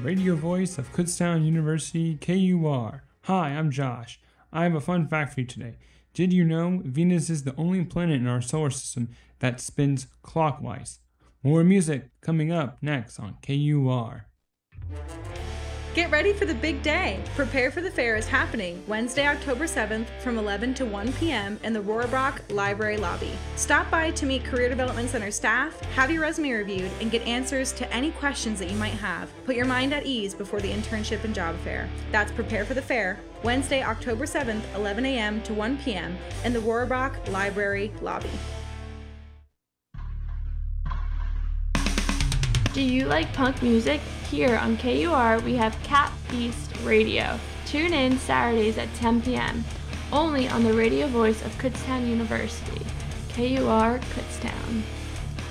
radio voice of Kutztown University, KUR. Hi, I'm Josh. I have a fun fact for you today. Did you know Venus is the only planet in our solar system that spins clockwise? More music coming up next on KUR. Get ready for the big day. Prepare for the Fair is happening Wednesday, October 7th from 11 to 1 p.m. in the Rohrbach Library lobby. Stop by to meet Career Development Center staff, have your resume reviewed, and get answers to any questions that you might have. Put your mind at ease before the internship and job fair. That's Prepare for the Fair, Wednesday, October 7th, 11 a.m. to 1 p.m. in the Rohrbach Library lobby. Do you like punk music? Here on KUR, we have Cat Beast Radio. Tune in Saturdays at 10 p.m. Only on the radio voice of Kutztown University. KUR Kutztown.